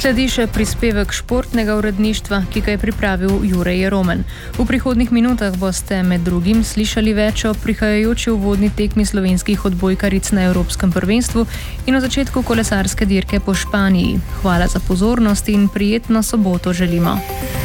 Sledi še prispevek športnega uredništva, ki ga je pripravil Jure Jeromen. V prihodnjih minutah boste med drugim slišali več o prihajajoči uvodni tekmi slovenskih odbojkaric na Evropskem prvenstvu in o začetku kolesarske dirke po Španiji. Hvala za pozornost in prijetno soboto želimo.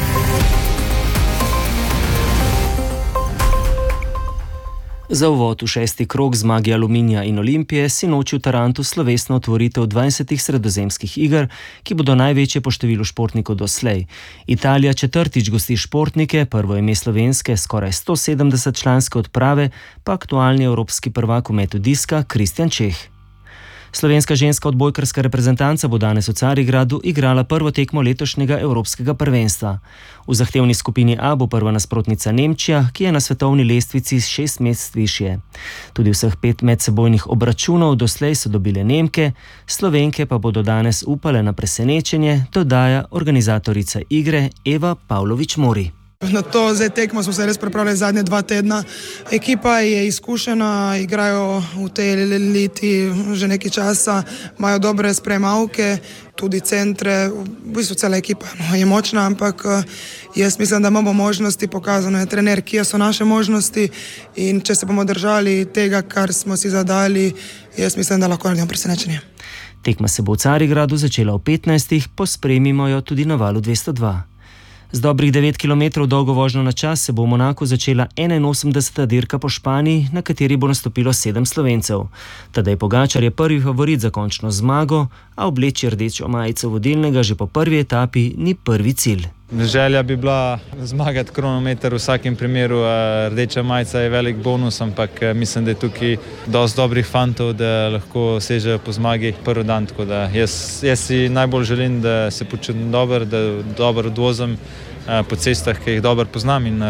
Za uvod v 6. krog zmagi Aluminija in Olimpije sinoči v Tarantu slovesno otvoritev 20 sredozemskih iger, ki bodo največje po številu športnikov doslej. Italija četrtič gosti športnike, prvo ime slovenske, skoraj 170 članske odprave, pa aktualni evropski prvak v metu diska Kristjan Čeh. Slovenska ženska odbojkarska reprezentanca bo danes v Carigradu igrala prvo tekmo letošnjega evropskega prvenstva. V zahtevni skupini A bo prva nasprotnica Nemčija, ki je na svetovni lestvici 6 mest višje. Tudi vseh 5 medsebojnih obračunov doslej so dobile Nemke, Slovenke pa bodo danes upale na presenečenje, dodaja organizatorica igre Eva Pavlović-Mori. Na to tekmo smo se res pripravljali zadnje 2 tedna. Ekipa je izkušena, igrajo v tej eliti že nekaj časa, imajo dobre sprejemavke, tudi centre, v bistvu cela ekipa je močna, ampak jaz mislim, da imamo možnosti, pokazano je trener, kje so naše možnosti in če se bomo držali tega, kar smo si zadali, jaz mislim, da lahko naredimo presenečenje. Tekma se bo v Carigradu začela v 15. Pospremimo jo tudi na valu 202. Z dobrih 9 km dolgo vožnjo na čas se bo v Monaku začela 81. dirka po Španiji, na kateri bo nastopilo 7 Slovencev. Tadej Pogačar je prvi favorit za končno zmago, a obleči rdečo majico vodilnega že po prvi etapi ni prvi cilj. Želja bi bila zmagati kronometer v vsakem primeru, rdeča majica je velik bonus, ampak mislim, da je tukaj dosti dobrih fantov, da lahko sežejo po zmagi prvi dan, tako da jaz si najbolj želim, da se počutim da dobro odvozim po cestah, ki jih dobro poznam in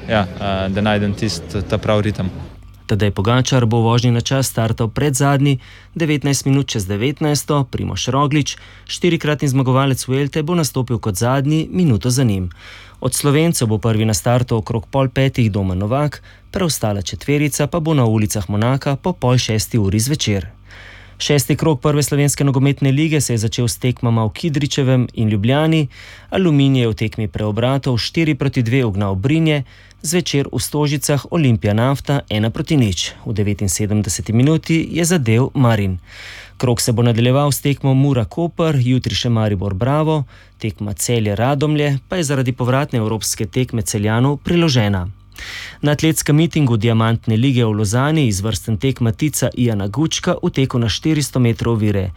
da najdem ta prav ritem. Tadej Pogačar bo v vožnji na čas startal pred zadnji, 19 minut čez 19, Primož Roglič, 4-kratni zmagovalec Vuelte, bo nastopil kot zadnji, minuto za njim. Od Slovencev bo prvi na startu okrog 4:30 Domen Novak, preostala četverica pa bo na ulicah Monaka po 5:30 uri zvečer. 6. krog prve slovenske nogometne lige se je začel s tekmama v Kidričevem in Ljubljani, Aluminij je v tekmi preobratov 4:2 ugnal Brinje, zvečer v Stožicah Olimpija Nafta 1:0. V 79. minuti je zadel Marin. Krog se bo nadaljeval s tekmo Mura-Koper, jutri še Maribor Bravo, tekma Celje-Radomlje pa je zaradi povratne evropske tekme Celjanov priložena. Na atletskem mitingu Diamantne lige v Lozani izvrsten tek Matica Ijana Gučka v teku na 400 metrov ovire,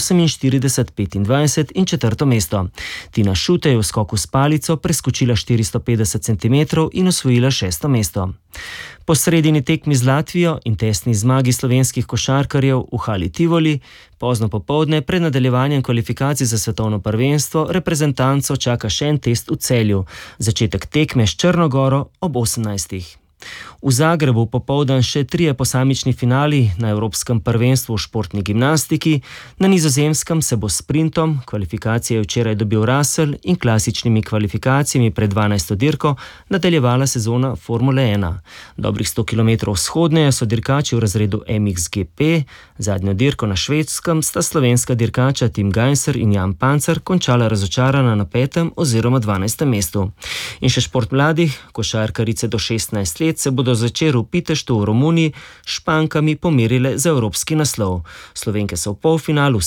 48:25 in 4. mesto. Tina Šute je v skoku s palico preskočila 450 cm in osvojila 6. mesto. Po sredini tekmi z Latvijo in tesni zmagi slovenskih košarkarjev v hali Tivoli, pozno popoldne pred nadaljevanjem kvalifikacij za svetovno prvenstvo reprezentanco čaka še en test v Celju, začetek tekme s Črno Goro ob 18. V Zagrebu popoldan še 3 posamični finali na Evropskem prvenstvu v športni gimnastiki, na Nizozemskem se bo s sprintom, kvalifikacije je včeraj dobil Russell in klasičnimi kvalifikacijami pred 12. dirko nadaljevala sezona Formule 1. Dobrih 100 km vzhodneje so dirkači v razredu MXGP, zadnjo dirko na Švedskem sta slovenska dirkača Tim Gajser in Jan Pancer končala razočarana na 5. oziroma 12. mestu. In še šport mladih, košarkarice do 16 let se bodo zvečer v Piteštu v Romuniji Špankami pomerile za evropski naslov. Slovenke so v polfinalu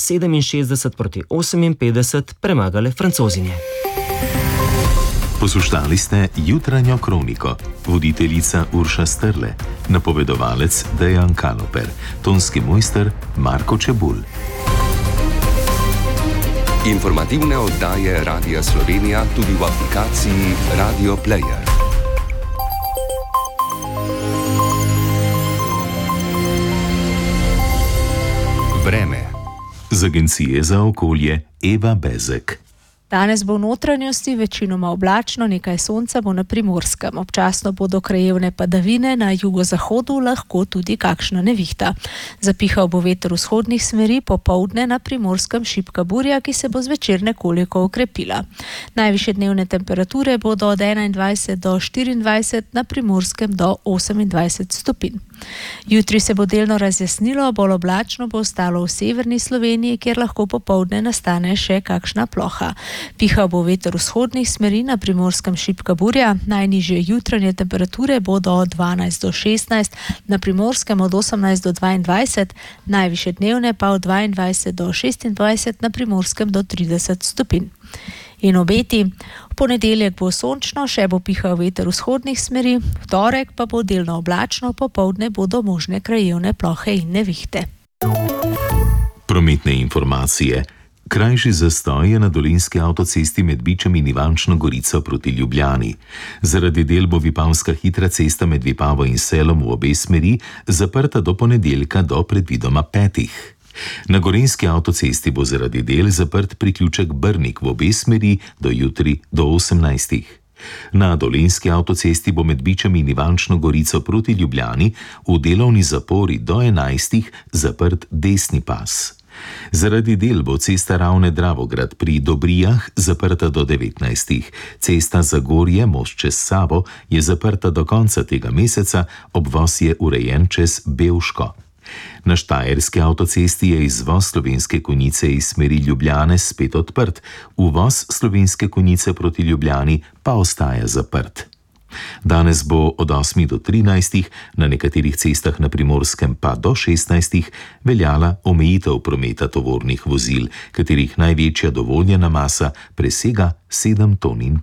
67:58 premagale Francozinje. Poslušali ste jutranjo kroniko. Voditeljica Urša Strle, napovedovalec Dejan Kaloper, tonski mojster Marko Čebulj. Informativne oddaje Radia Slovenija tudi v aplikaciji Radio Player. Vreme. Z Agencije za okolje Eva Bezek. Danes bo v notranjosti večinoma oblačno, nekaj sonca bo na Primorskem. Občasno bodo krajevne padavine, na jugozahodu lahko tudi kakšna nevihta. Zapihal bo veter vzhodnih smeri, popoldne na Primorskem šibka burja, ki se bo zvečer nekoliko okrepila. Najvišje dnevne temperature bodo od 21 do 24, na Primorskem do 28 stopinj. Jutri se bo delno razjasnilo, bolj oblačno bo ostalo v severni Sloveniji, kjer lahko popoldne nastane še kakšna ploha. Pihal bo veter vzhodnih smeri, na Primorskem šibka burja, najnižje jutranje temperature bodo od 12 do 16, na Primorskem od 18 do 22, najvišje dnevne pa od 22 do 26, na Primorskem do 30 stopinj. In obeti: v ponedeljek bo sončno, še bo pihal veter vzhodnih smeri, v torek pa bo delno oblačno, popoldne bodo možne krajevne plohe in nevihte. Prometne informacije. Krajši zastoj je na Dolenjski avtocesti med Bičem in Ivančno Gorico proti Ljubljani. Zaradi del bo vipavska hitra cesta med Vipavo in Selom v obe smeri zaprta do ponedeljka do predvidoma 5. Na Gorenjski avtocesti bo zaradi del zaprt priključek Brnik v obe smeri do jutri do 18. Na Dolenjski avtocesti bo med Bičem in Ivančno Gorico proti Ljubljani v delovni zapori do 11. zaprt desni pas. Zaradi del bo cesta Ravne-Dravograd pri Dobrijah zaprta do 19. Cesta Zagorje, most čez Savo, je zaprta do konca tega meseca, obvoz je urejen čez Bevško. Na Štajerski avtocesti je izvoz Slovenske Konjice iz smeri Ljubljane spet odprt, uvoz Slovenske Konjice proti Ljubljani pa ostaja zaprt. Danes bo od 8 do 13, na nekaterih cestah na Primorskem pa do 16, veljala omejitev prometa tovornih vozil, katerih največja dovoljena masa presega 7,5 ton.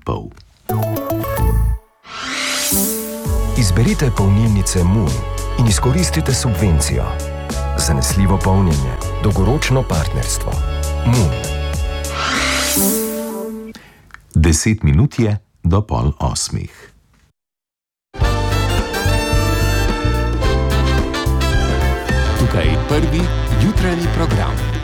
Izberite polnilnice Moon in izkoristite subvencijo. Zanesljivo polnjenje, dolgoročno partnerstvo. Moon. 10 minut je do 7:30. Tukaj prvi jutranji program.